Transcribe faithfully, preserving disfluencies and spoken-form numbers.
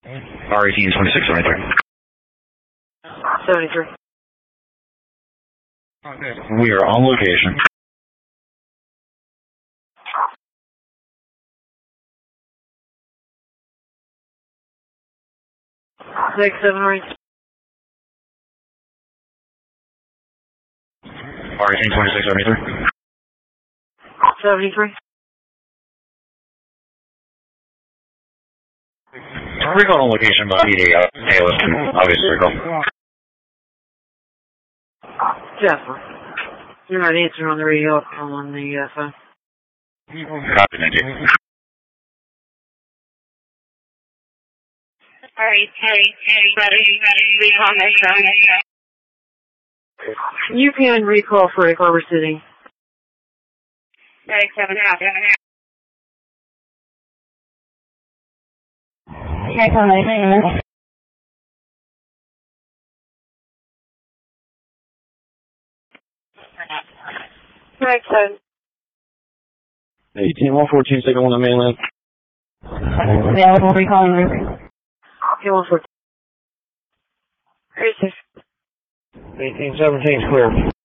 R eighteen twenty-six seventy-three. seventy-three. We are on location. six seven right. R eighteen twenty-six seventy-three. seventy-three. Recall on location by P D. Uh, Taylor, obviously recall. Jasper. You're not answering on the radio on the uh, phone. Copy, thank you. Alright, hey, hey, ready, ready, on the You can recall for Culver City. thirty-seven half. Okay, come on. Right, so. eighteen one fourteen, second one on mainland. Available recalling route. Okay, one four. thirty-six. eighteen seventeen, clear.